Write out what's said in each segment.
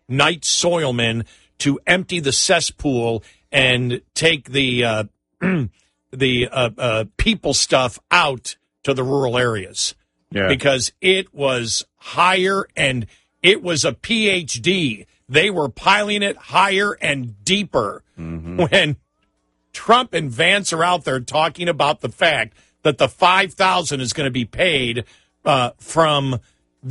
night soilmen to empty the cesspool and take the people stuff out to the rural areas. Yeah. Because it was higher and it was a PhD. They were piling it higher and deeper when Trump and Vance are out there talking about the fact that the $5,000 is going to be paid from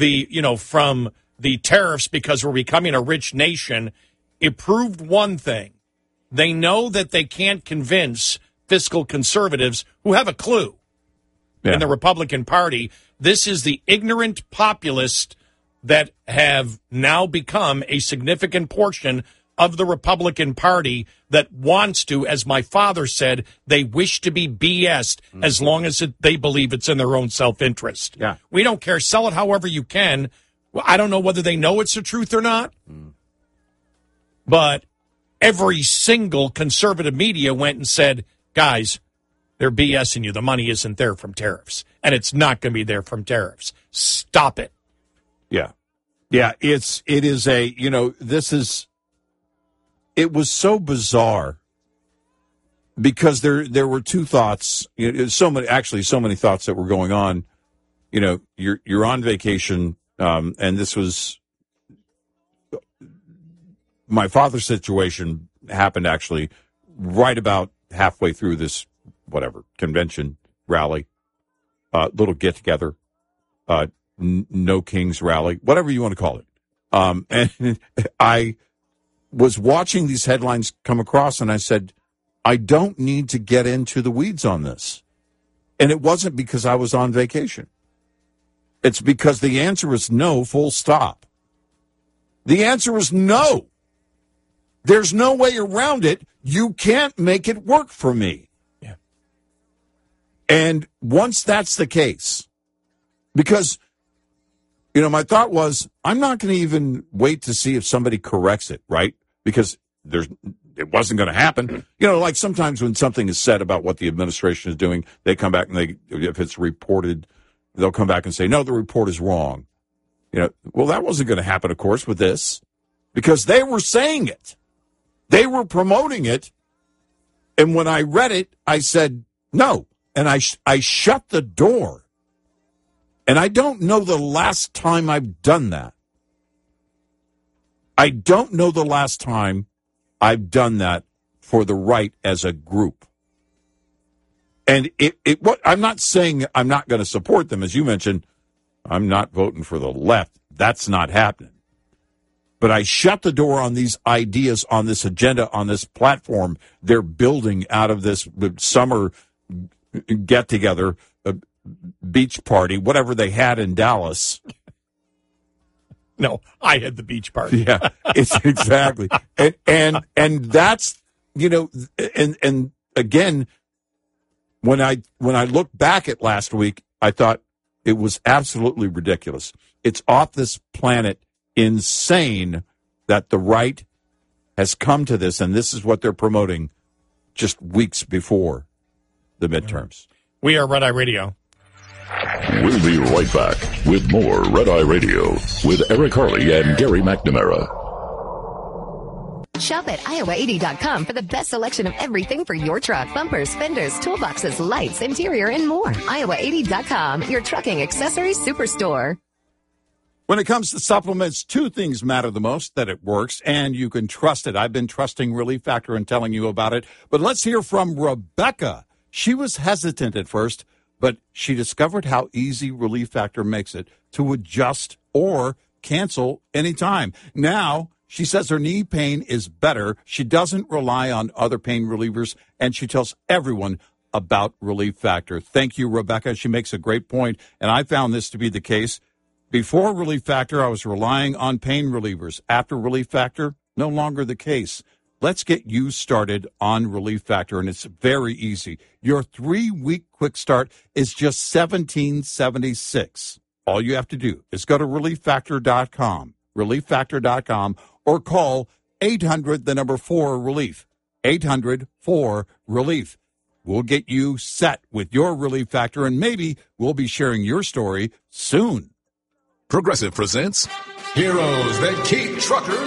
the tariffs because we're becoming a rich nation. It proved one thing. They know that they can't convince fiscal conservatives who have a clue in the Republican Party. This is the ignorant populists that have now become a significant portion of the Republican Party that wants to, as my father said, they wish to be BS'd as long as they believe it's in their own self-interest. Yeah. We don't care. Sell it however you can. Well, I don't know whether they know it's the truth or not, but every single conservative media went and said, guys, they're BSing you. The money isn't there from tariffs, and it's not going to be there from tariffs. Stop it. Yeah. Yeah, it was so bizarre because there were two thoughts, so many thoughts that were going on. You're on vacation, and this was my father's situation happened actually right about halfway through this convention rally, little get together, No Kings rally, whatever you want to call it. And I was watching these headlines come across, and I said, I don't need to get into the weeds on this. And it wasn't because I was on vacation. It's because the answer is no, full stop. The answer is no. There's no way around it. You can't make it work for me. Yeah. And once that's the case, because my thought was, I'm not going to even wait to see if somebody corrects it, right? Because it wasn't going to happen. Like sometimes when something is said about what the administration is doing, they come back and if it's reported, they'll come back and say, no, the report is wrong. Well, that wasn't going to happen, of course, with this, because they were saying it. They were promoting it. And when I read it, I said, no. And I shut the door. And I don't know the last time I've done that. I don't know the last time I've done that for the right as a group. And I'm not saying I'm not going to support them. As you mentioned, I'm not voting for the left. That's not happening. But I shut the door on these ideas, on this agenda, on this platform they're building out of this summer get-together, beach party, whatever they had in Dallas. No, I had the beach party. Yeah, it's exactly. And that's, and again, when I look back at last week, I thought it was absolutely ridiculous. It's off this planet insane that the right has come to this, and this is what they're promoting just weeks before the midterms. We are Red Eye Radio. We'll be right back with more Red Eye Radio with Eric Harley and Gary McNamara. Shop at Iowa80.com for the best selection of everything for your truck. Bumpers, fenders, toolboxes, lights, interior, and more. Iowa80.com, your trucking accessories superstore. When it comes to supplements, two things matter the most: that it works and you can trust it. I've been trusting Relief Factor and telling you about it. But let's hear from Rebecca. She was hesitant at first, but she discovered how easy Relief Factor makes it to adjust or cancel anytime. Now, she says her knee pain is better. She doesn't rely on other pain relievers, and she tells everyone about Relief Factor. Thank you, Rebecca. She makes a great point, and I found this to be the case. Before Relief Factor, I was relying on pain relievers. After Relief Factor, no longer the case. Let's get you started on Relief Factor, and it's very easy. Your 3-week quick start is just $17.76. All you have to do is go to ReliefFactor.com, ReliefFactor.com, or call 800-4-RELIEF, 800-4-RELIEF. We'll get you set with your Relief Factor, and maybe we'll be sharing your story soon. Progressive presents Heroes That Keep Truckers